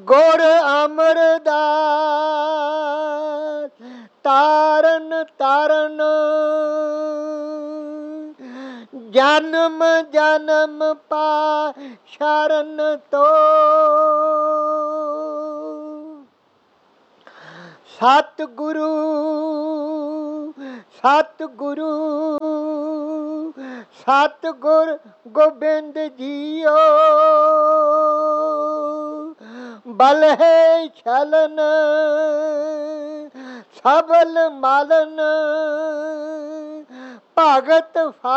ਗੁਰ ਅਮਰਦਾਸ ਤਾਰਨ ਤਾਰਨ ਜਨਮ ਜਨਮ ਪਾ ਸ਼ਰਨ ਤੋ ਸਤਿਗੁਰੂ ਸਤਿਗੁਰੂ ਸਤਿਗੁਰ ਗੋਬਿੰਦ ਜੀਓ ਬਲ ਹੈ ਛਲਨ ਸਬਲ ਮਲਨ ਭਗਤ